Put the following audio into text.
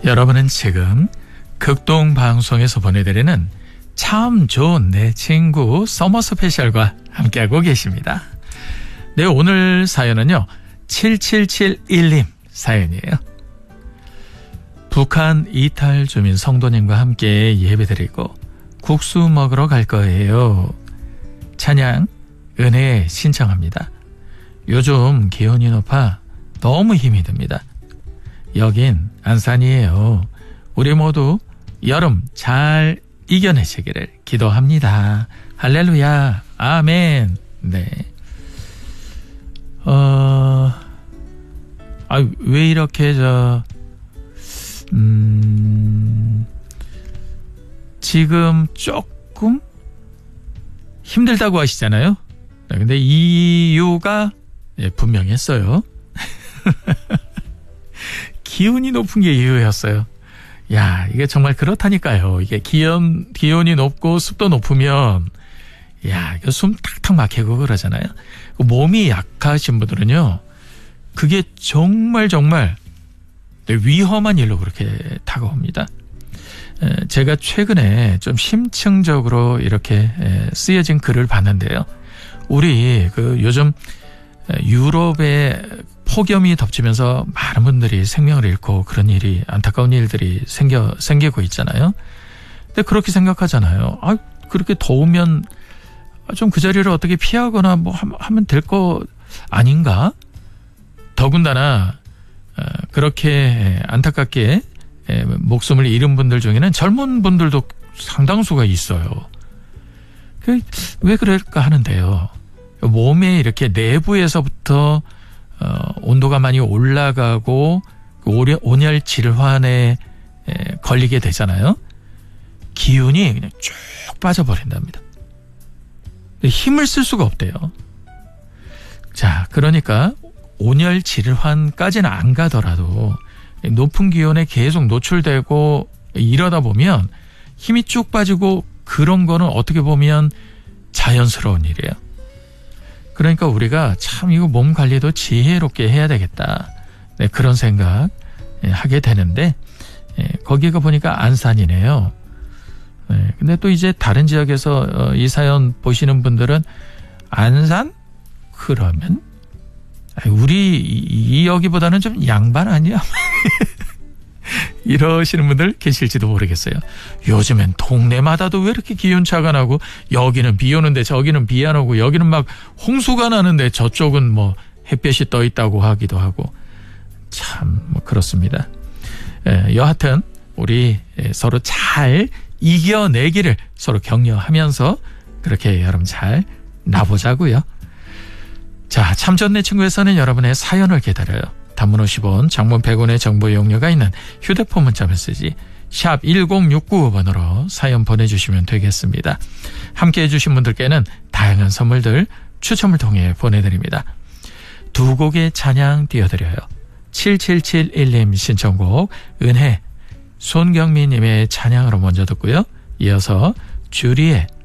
여러분은 지금 극동방송에서 보내드리는 참 좋은 내 친구 서머 스페셜과 함께하고 계십니다. 네, 오늘 사연은요 7771님 사연이에요. 북한 이탈 주민 성도님과 함께 예배드리고 국수 먹으러 갈 거예요. 찬양 은혜 신청합니다. 요즘 기온이 높아 너무 힘이 듭니다. 여긴 안산이에요. 우리 모두 여름 잘 이겨내시기를 기도합니다. 할렐루야. 아멘. 네. 왜 이렇게 지금 조금 힘들다고 하시잖아요. 근데 이유가 분명했어요. 기온이 높은 게 이유였어요. 야, 이게 정말 그렇다니까요. 이게 기온이 높고 습도 높으면, 야, 이거 숨 탁탁 막히고 그러잖아요. 몸이 약하신 분들은요, 그게 정말 위험한 일로 그렇게 다가옵니다. 제가 최근에 좀 심층적으로 이렇게 쓰여진 글을 봤는데요. 우리 요즘 유럽의 폭염이 덮치면서 많은 분들이 생명을 잃고 그런 일이, 안타까운 일들이 생기고 있잖아요. 근데 그렇게 생각하잖아요. 그렇게 더우면 좀 그 자리를 어떻게 피하거나 뭐 하면 될 거 아닌가? 더군다나 그렇게 안타깝게 목숨을 잃은 분들 중에는 젊은 분들도 상당수가 있어요. 왜 그럴까 하는데요. 몸에 이렇게 내부에서부터 온도가 많이 올라가고 온열 질환에 걸리게 되잖아요. 기운이 그냥 쭉 빠져버린답니다. 힘을 쓸 수가 없대요. 자, 그러니까 온열 질환까지는 안 가더라도 높은 기온에 계속 노출되고 이러다 보면 힘이 쭉 빠지고 그런 거는 어떻게 보면 자연스러운 일이에요. 그러니까 우리가 참 이거 몸 관리도 지혜롭게 해야 되겠다. 네, 그런 생각 하게 되는데 거기가 보니까 안산이네요. 근데 또 이제 다른 지역에서 이 사연 보시는 분들은 안산? 그러면 우리 여기보다는 좀 양반 아니야? 이러시는 분들 계실지도 모르겠어요. 요즘엔 동네마다도 왜 이렇게 기온차가 나고 여기는 비 오는데 저기는 비 안 오고 여기는 막 홍수가 나는데 저쪽은 뭐 햇볕이 떠 있다고 하기도 하고 참 뭐 그렇습니다. 여하튼 우리 서로 잘 이겨내기를 서로 격려하면서 그렇게 여러분 잘 나보자고요. 자, 참 좋은 내 친구에서는 여러분의 사연을 기다려요. 단문 50원, 장문 100원의 정보 이용료가 있는 휴대폰 문자 메시지 샵 1069번으로 사연 보내주시면 되겠습니다. 함께해 주신 분들께는 다양한 선물들 추첨을 통해 보내드립니다. 두 곡의 찬양 띄워드려요. 7771님 신청곡 은혜 손경민님의 찬양으로 먼저 듣고요. 이어서 주리의